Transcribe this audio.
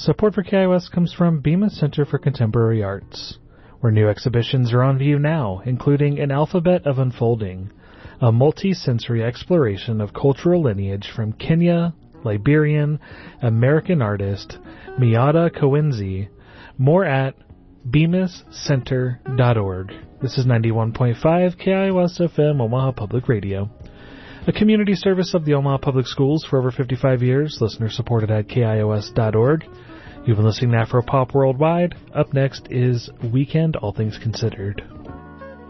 Support for KIOS comes from Bemis Center for Contemporary Arts, where new exhibitions are on view now, including An Alphabet of Unfolding, a multi-sensory exploration of cultural lineage from Kenya, Liberian, American artist Miata Kawenzi. More at bemiscenter.org. This is 91.5 KIOS FM Omaha Public Radio, a community service of the Omaha Public Schools for over 55 years, listener supported at KIOS.org. You've been listening to Afropop Worldwide. Up next is Weekend All Things Considered.